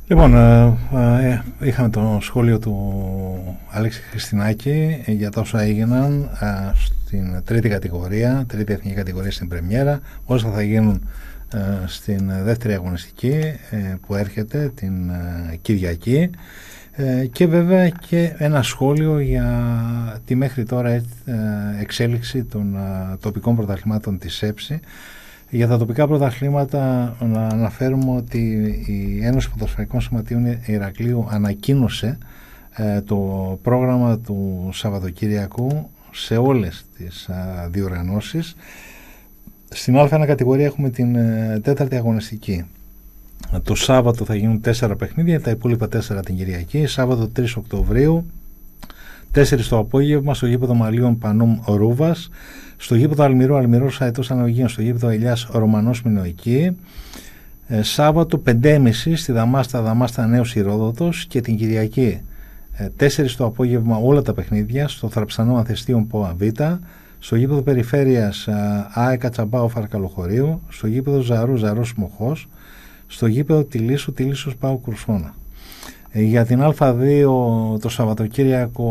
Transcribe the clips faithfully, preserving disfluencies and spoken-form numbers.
Λοιπόν, ε, ε, είχαμε το σχόλιο του Αλέξη Χριστινάκη για τα όσα έγιναν ε, στην τρίτη κατηγορία, τρίτη εθνική κατηγορία στην Πρεμιέρα, όσα θα γίνουν ε, στην δεύτερη αγωνιστική ε, που έρχεται την ε, Κυριακή, ε, και βέβαια και ένα σχόλιο για τη μέχρι τώρα ε, εξέλιξη των ε, τοπικών πρωταθλημάτων της ΕΨΗ. Για τα τοπικά πρωταθλήματα να αναφέρουμε ότι η Ένωση Ποδοσφαιρικών Σωματείων Ηρακλείου ανακοίνωσε ε, το πρόγραμμα του Σαββατοκύριακου σε όλες τις ε, διοργανώσεις. Στην Α1 κατηγορία έχουμε την ε, τέταρτη αγωνιστική. Το Σάββατο θα γίνουν τέσσερα παιχνίδια, τα υπόλοιπα τέσσερα την Κυριακή. Σάββατο τρεις Οκτωβρίου, τέσσερις το απόγευμα στο γήπεδο Μαλίων Πανούμ Ρούβας, στο γήπεδο Αλμυρού Αλμυρός Αετός Αναγωγείων, στο γήπεδο Ελιάς Ρωμανός Μινωική. Ε, Σάββατο πέντε και μισή στη Δαμάστα Δαμάστα Νέος Ηρόδοτος, και την Κυριακή ε, τέσσερις το απόγευμα όλα τα παιχνίδια στο Θραψανό Αθεστίων ΠΟΑ Β, στο γήπεδο Περιφέρειας ε, ΑΕ Κατσαμπάου Φαρκαλοχωρίου, στο γήπεδο Ζαρού Ζαρός Μοχός, στο γήπεδο Τιλίσου Τιλίσους Πάου Κουρσόνα. Για την Α2 το Σαββατοκύριακο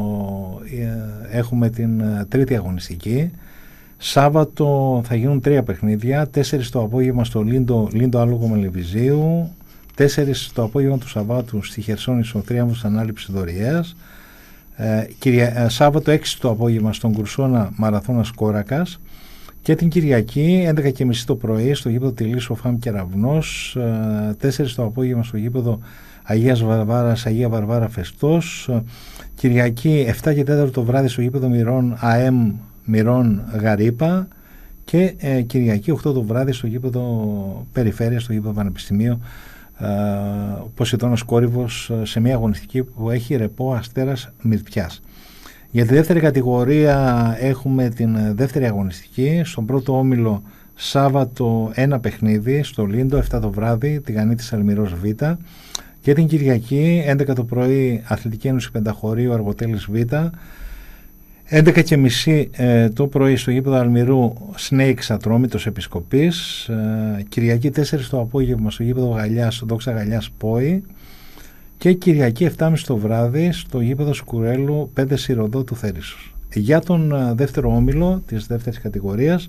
ε, έχουμε την ε, τρίτη αγωνιστική. Σάββατο θα γίνουν τρία παιχνίδια, τέσσερις το απόγευμα στο Λίντο, Λίντο Άλογο Μελεβιζίου, τέσσερις το απόγευμα του Σαββάτου στη Χερσόνησο Τρίαμβος Ανάληψη Δωριαίας, ε, Κυρια, ε, Σάββατο έξι το απόγευμα στον Κουρσόνα Μαραθώνας Κόρακας, και την Κυριακή έντεκα και μισή το πρωί στο γήπεδο Τιλίσου Φάμ Κεραυνός, ε, τέσσερις το απόγευμα στο γήπεδο Αγίας Βαρβάρας Αγία Βαρβάρα Φεστός, Κυριακή επτά και τέσσερα το βράδυ στο γήπεδο Μυρών ΑΕΜ Μυρών Γαρύπα, και ε, Κυριακή οκτώ το βράδυ στο γήπεδο Περιφέρεια, στο γήπεδο Πανεπιστημίου ε, Ποσειδώνας Κόρυβος, σε μια αγωνιστική που έχει ρεπό Αστέρας Μυρτιάς. Για τη δεύτερη κατηγορία έχουμε την δεύτερη αγωνιστική. Στον πρώτο όμιλο Σάββατο ένα παιχνίδι στο Λίντο επτά το βράδυ, Τηγανίτης Αλμυρός Β, και την Κυριακή έντεκα το πρωί Αθλητική Ένωση Πενταχωρίου Αργοτέλης Β, έντεκα και μισή ε, το πρωί στο γήπεδο Αλμυρού Σνέικς Ατρόμητος Επισκοπής, ε, Κυριακή τέσσερις το απόγευμα στο γήπεδο Γαλιάς Δόξα Γαλιάς Πόη, και Κυριακή επτά και μισή το βράδυ στο γήπεδο Σκουρέλου πέντε Σιροδό του Θέρισσος. Για τον ε, δεύτερο όμιλο της δεύτερης κατηγορίας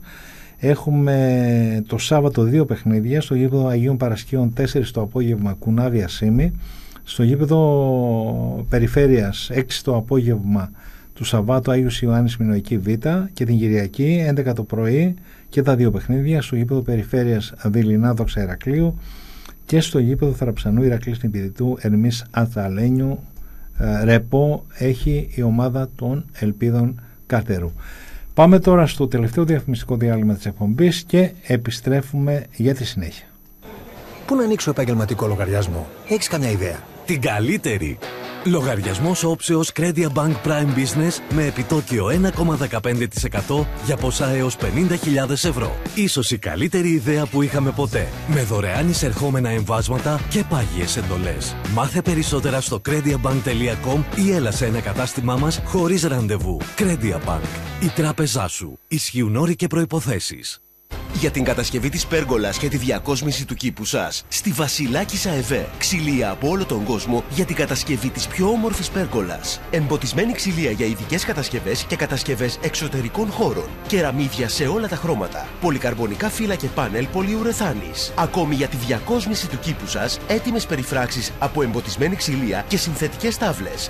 έχουμε το Σάββατο δύο παιχνίδια στο γήπεδο Αγίων Παρασκείων τέσσερις το απόγευμα Κουνάβη Ασίμη, στο γήπεδο Περιφέρειας έξι το απόγευμα του Σαββάτου Άγιος Ιωάννης Μινωική Β, και την Κυριακή έντεκα το πρωί και τα δύο παιχνίδια στο γήπεδο Περιφέρειας Δειλινά Δόξα Ηρακλείου και στο γήπεδο Θραψανού Ηρακλής Νηπιδητού Ερμής Αθαλένιου. ε, ρεπό έχει η ομάδα των Ελπίδων Καρτερού. Πάμε τώρα στο τελευταίο διαφημιστικό διάλειμμα της εκπομπής και επιστρέφουμε για τη συνέχεια. Πού να ανοίξω επαγγελματικό λογαριασμό? Έχεις καμιά ιδέα? Την καλύτερη! Λογαριασμός όψεως Credia Bank Prime Business με επιτόκιο ένα κόμμα δεκαπέντε τοις εκατό για ποσά έως πενήντα χιλιάδες ευρώ. Ίσως η καλύτερη ιδέα που είχαμε ποτέ. Με δωρεάν εισερχόμενα εμβάσματα και πάγιες εντολές. Μάθε περισσότερα στο crediabank τελεία com ή έλα σε ένα κατάστημά μας χωρίς ραντεβού. Credia Bank. Η τράπεζά σου. Ισχύουν όροι και προϋποθέσεις. Για την κατασκευή της πέργολας και τη διακόσμηση του κήπου σας, στη Βασιλάκης ΑΕΒΕ. Ξυλία από όλο τον κόσμο για την κατασκευή της πιο όμορφης πέργολας. Εμποτισμένη ξυλία για ειδικές κατασκευές και κατασκευές εξωτερικών χώρων. Κεραμίδια σε όλα τα χρώματα. Πολυκαρμπονικά φύλλα και πάνελ πολυουρεθάνης. Ακόμη για τη διακόσμηση του κήπου σας, έτοιμες περιφράξεις από εμποτισμένη ξυλία και συνθετικές τάβλες.